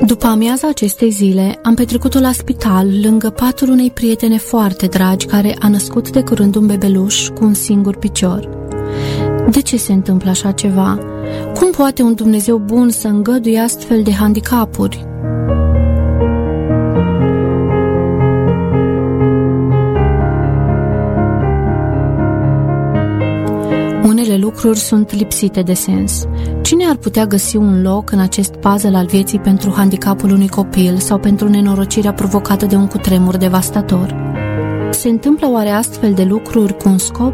După amiaza acestei zile, am petrecut-o la spital, lângă patul unei prietene foarte dragi, care a născut de curând un bebeluș cu un singur picior. De ce se întâmplă așa ceva? Cum poate un Dumnezeu bun să îngăduie astfel de handicapuri? Unele lucruri sunt lipsite de sens. Cine ar putea găsi un loc în acest puzzle al vieții pentru handicapul unui copil sau pentru nenorocirea provocată de un cutremur devastator? Se întâmplă oare astfel de lucruri cu un scop?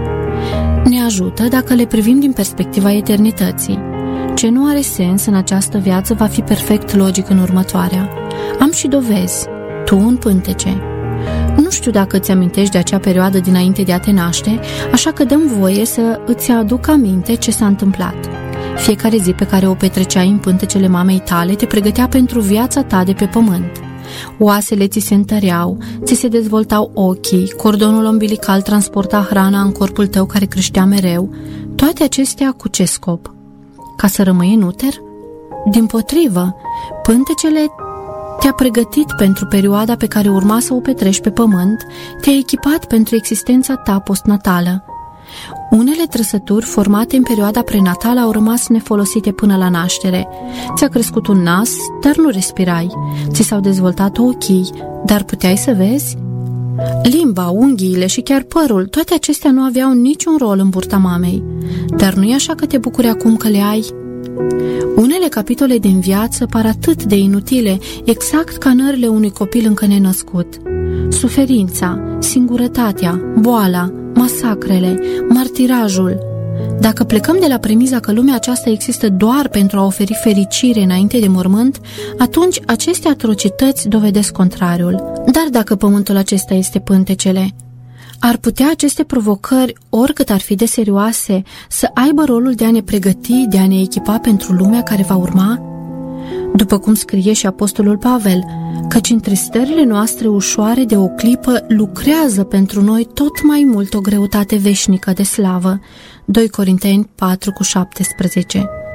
Ne ajută dacă le privim din perspectiva eternității. Ce nu are sens în această viață va fi perfect logic în următoarea. Am și dovezi. Tu în pântece. Nu știu dacă îți amintești de acea perioadă dinainte de a te naște, așa că dăm voie să îți aduc aminte ce s-a întâmplat. Fiecare zi pe care o petreceai în pântecele mamei tale te pregătea pentru viața ta de pe pământ. Oasele ți se întăreau, ți se dezvoltau ochii, cordonul umbilical transporta hrana în corpul tău care creștea mereu. Toate acestea cu ce scop? Ca să rămâi în uter? Dimpotrivă, pântecele te-a pregătit pentru perioada pe care urma să o petreci pe pământ, te-a echipat pentru existența ta postnatală. Unele trăsături formate în perioada prenatală au rămas nefolosite până la naștere. Ți-a crescut un nas, dar nu respirai. Ți s-au dezvoltat ochii, dar puteai să vezi? Limba, unghiile și chiar părul, toate acestea nu aveau niciun rol în burta mamei. Dar nu e așa că te bucuri acum că le ai? Unele capitole din viață par atât de inutile, exact ca nările unui copil încă nenăscut. Suferința, singurătatea, boala, masacrele, martirajul. Dacă plecăm de la premiza că lumea aceasta există doar pentru a oferi fericire înainte de mormânt, atunci aceste atrocități dovedesc contrariul. Dar dacă pământul acesta este pântecele, ar putea aceste provocări, oricât ar fi de serioase, să aibă rolul de a ne pregăti, de a ne echipa pentru lumea care va urma? După cum scrie și apostolul Pavel, căci întristările noastre ușoare de o clipă lucrează pentru noi tot mai mult o greutate veșnică de slavă. 2 Corinteni 4:17.